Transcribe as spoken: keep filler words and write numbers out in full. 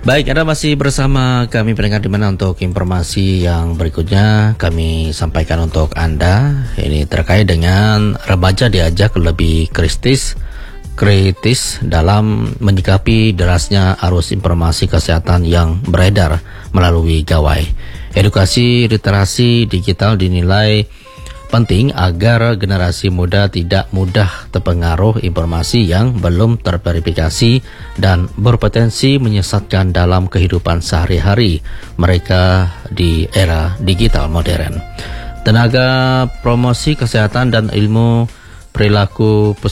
Baik, Anda masih bersama kami pendengar di mana untuk informasi yang berikutnya kami sampaikan untuk Anda. Ini terkait dengan remaja diajak lebih kritis kritis dalam menyikapi derasnya arus informasi kesehatan yang beredar melalui gawai. Edukasi literasi digital dinilai penting agar generasi muda tidak mudah terpengaruh informasi yang belum terverifikasi dan berpotensi menyesatkan dalam kehidupan sehari-hari mereka di era digital modern. Tenaga promosi kesehatan dan ilmu perilaku